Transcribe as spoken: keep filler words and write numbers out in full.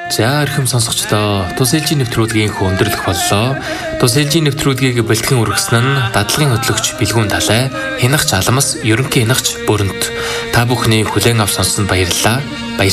За эрхэм сонсогчдоо, Тус ээлжийн нэвтрүүлгийн өндөрлөх боллоо. Тус ээлжийн нэвтрүүлгийг бэлтгэн үргэсэн нь дадлагын хөтлөгч Билгүүн Талай, Хянагч Алмас, ерөнхий хянагч Бүрэнт. Та бүхний хүлээн авч сонссон баярлалаа.